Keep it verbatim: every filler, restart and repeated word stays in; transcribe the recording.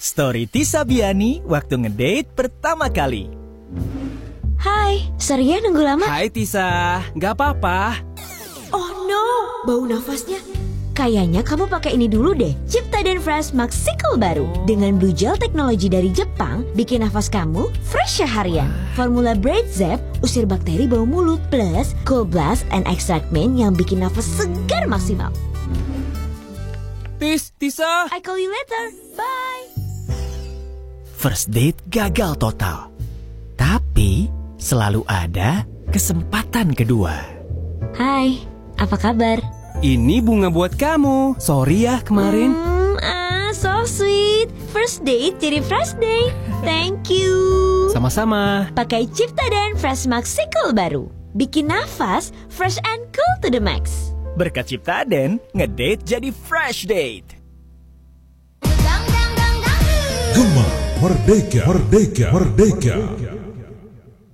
Story Tisa Biani waktu ngedate pertama kali. Hai, sorry ya nunggu lama. Hai Tisa, nggak apa-apa. Oh no, bau nafasnya. Kayaknya kamu pakai ini dulu deh, Ciptaden Fresh Maxicle baru. Dengan Blue Gel teknologi dari Jepang, bikin nafas kamu fresh seharian. Formula Braid Zep, usir bakteri bau mulut, plus Cold Blast and Extract Mint yang bikin nafas segar maksimal. Tis, Tisa. I call you later, bye. First date gagal total. Tapi selalu ada kesempatan kedua. Hai, apa kabar? Ini bunga buat kamu. Sorry ya kemarin. Hmm, ah, so sweet. First date jadi fresh day. Thank you. Sama-sama. Pakai Ciptaden Fresh Maxicle baru. Bikin nafas fresh and cool to the max. Berkat Ciptaden, ngedate jadi fresh date. Gemar, merdeka, merdeka, merdeka.